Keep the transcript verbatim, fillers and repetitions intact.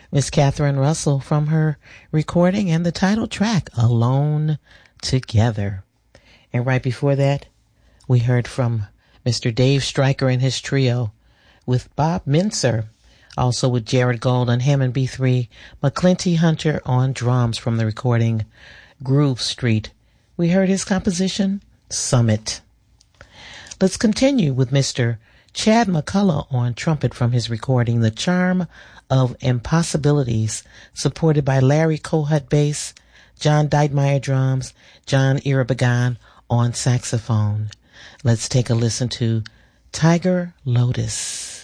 Miss Catherine Russell from her recording and the title track, Alone Together. And right before that, we heard from Mister Dave Stryker and his trio with Bob Mincer, also with Jared Gold on Hammond B three, McClinty Hunter on drums from the recording Groove Street. We heard his composition, Summit. Let's continue with Mister Chad McCullough on trumpet from his recording The Charm of Impossibilities, supported by Larry Kohut bass, John Deitmeyer drums, John Irabagan on saxophone. Let's take a listen to Tiger Lotus.